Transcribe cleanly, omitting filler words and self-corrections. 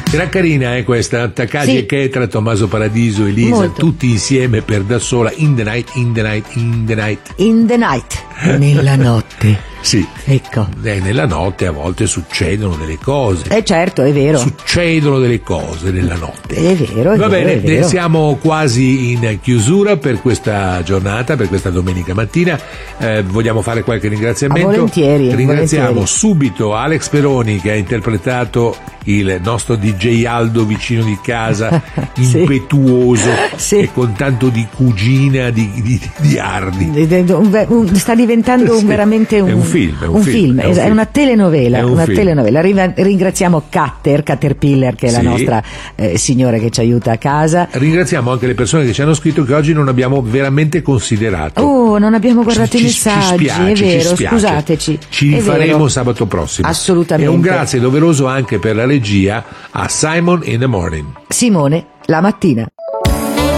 Era carina questa, Takagi Sì. e Ketra, Tommaso Paradiso, Elisa, Molto. tutti insieme per Da Sola, In the Night, In the Night, In the Night. In the night, nella notte. Sì, Ecco. nella notte a volte succedono delle cose. Certo, è vero. Succedono delle cose nella notte. È vero, è Va vero, bene, è vero. siamo quasi in chiusura per questa giornata, per questa domenica mattina. Vogliamo fare qualche ringraziamento? Volentieri, Ringraziamo volentieri. subito Alex Peroni che ha interpretato il nostro DJ Aldo vicino di casa, Sì. impetuoso Sì. e con tanto di cugina di ardi. Sta diventando Sì. veramente È un film, è un film, è un è film. una telenovela, È un una film. telenovela. Ringraziamo Caterpillar, che è la Sì. nostra signora che ci aiuta a casa. Ringraziamo anche le persone che ci hanno scritto che oggi non abbiamo veramente considerato. Oh, non abbiamo guardato i Ci messaggi, spiace, è ci vero, spiace. scusateci. Ci è rifaremo vero. sabato prossimo. Assolutamente. E un grazie doveroso anche per la regia a Simon in the Morning. Simone, la mattina.